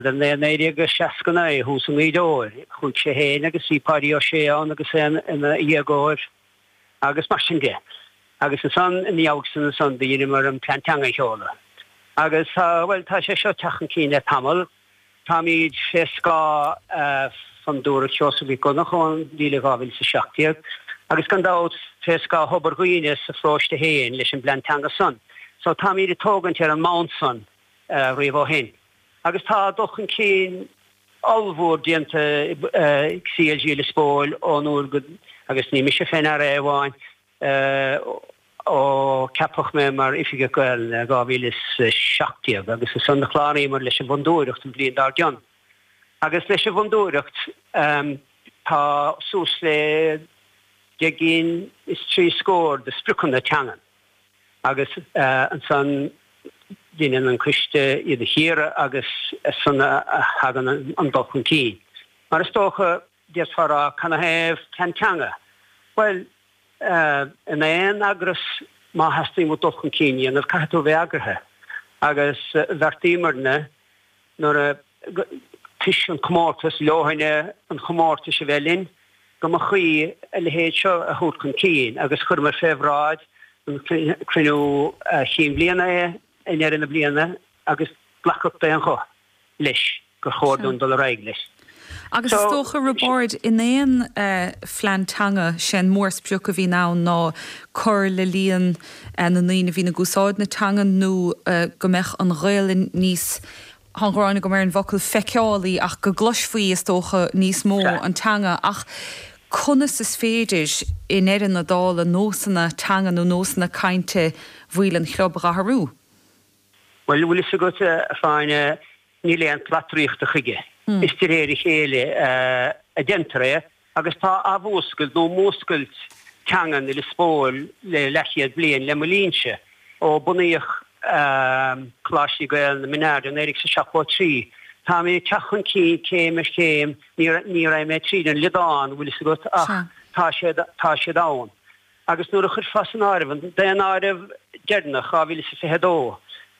Den néidir go seacanna hús an ídóir chuig sé héin agus ípáí ó sé an agus ina íagóir agus mar sin ge. Agus is san in níágsan san bhíine mar an plantanga cheola. Agus bhfuil tá sé seo techan cíine tamil, tá míid sé scá fan dúra teosa bhí gona chun díle gáhfuil sa seachtaíag, agus gan dát sé scá hobar chuoine sa fróiste héin leis an plantanga san. So tá míad tógan ar an mount san riomh hen. Agus tá dochan cín almhór dianta CLG le spóil ónúr agus ní mis sé féin ar éháin ó ceapach me mar ifige goil gáhílis seachtaíag, agus is san na chlánaí mar leis an bhundúireacht an blion dar John. Agus leis an bhundúireacht tá sús le de gin is 3 scór de sprucan na teangan. Agus an san díine an cuiste iad a chéire agus sanna hagan an dochan cí. Mar is tócha díosfara canna héh teanga. Well, in éon agras má heastaí mo dochan cíine an caitú bheith agrathe. Agus bheirtímarne nuair a tuis an chomórtas leohaine an chomórtas a bhelinn go mo chuí le héad seo a thúcan cín agus chur mar féhráid an crinú chin bliana in na bliana agus blackup be an cho leis go chódún dul raig leis. Agus tócha rabord in éon flantanga sin mór spriúch a bhí ná chur le líon na naoine bhí na gúsáid na tangan nó go mbeadh an réalin níos hanráinna go mar an bhocail feiceálaí ach go glosfuí is tócha níos mó an tanga ach conas is féidir in éan na dála nósanna tangan nó nósanna cainte bhuiil an chlob a harú. Well, bhfuil is a go a fáine níl an tlatriíocht a chuige. Is tí réir chéile a dentre agus tá abhúscailt nó móscailt teangan le spóil le lechiad blian le molínse ó bunaíoch cláisí gael na minard an éireach sa seachá trí. Tá mé techan céim ní ra mé tríd an lidáin bhfuil is a go tá sé dáin. Agus nuair a chur fas an áibh, dé an áibh dearnach a bhfuil is a fehedó.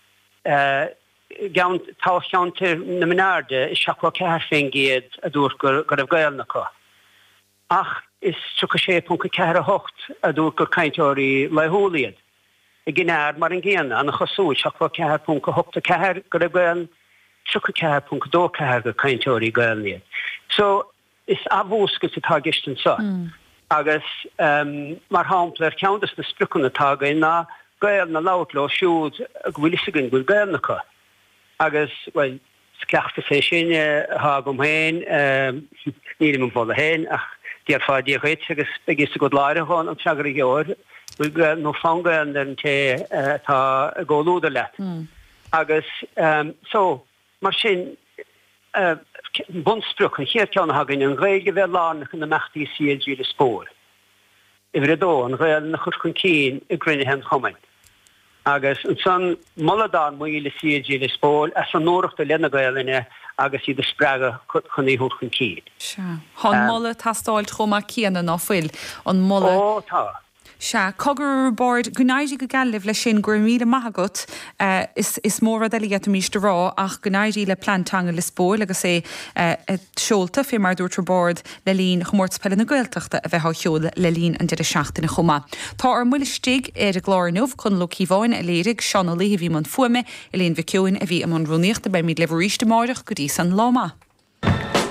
Tácheantar na minarde is seachá ceir féin géad a dúr gur a bhgailnacha. Ach is 36.8 a dúr gur cainteoirí leithúliad. I gginead mar an ggéana an chosú seachá 4.8 gur a bhgail 34.2 gur cainteoirí gailniad. So is abhúscail atá gistan sa. Agus mar hámpla ceantas na sprucan atá ná gail na látló siúd a bhfuil isagan gur gailnacha. Agus, well, sceachta fé sin há gom héin, níl mun bhla héin, ach díar fá díochait agus begis a go láire hán an teagar i gheor, bhfuil nó fanga an té tá ggóúda leat. Agus, so, mar sin bunspruchan chéir ceanna hagan an réige bheith lánach na meachtaí CLG le spór. I bhre dó an réil na churchan cín i grinne hen chomain. Agus an san moladán mu le CLG le spóil as an nóireachta lena gaeilline agus iad a sppraga chun í húchan cíd. Hon mola tá stáil chomá cíanna ná fuil an mola. Ó tá. Se cogur board gnáidí go galibh le sin gur míle maigat is mór a deligate míiste rá ach gnáidí le plantanga le spóil agus é seolta fé mar dúirtar board le lín chmórtspelle na gailteachta a bheith cheol le lín an deidir seachtainna chuma. Tá ar muile stig ar a glárnúh chun locíháin a léirigh seanna léhí man fuime i líon bhiciúin a bhí am an rúníochta be míad leharíiste máireach go dtí san láma.